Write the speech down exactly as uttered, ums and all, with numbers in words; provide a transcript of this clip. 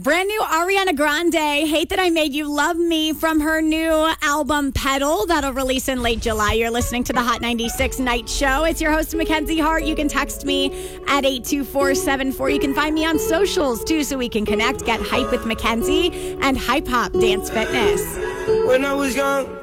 Brand new Ariana Grande, Hate That I Made You Love Me, from her new album Pedal that'll release in late July. You're listening to the Hot ninety-six Night Show. It's your host, Mackenzie Hart. You can text me at eight two four seven four. You can find me on socials too, so we can connect. Get hype with Mackenzie and Hype Hop Dance Fitness. When I was young,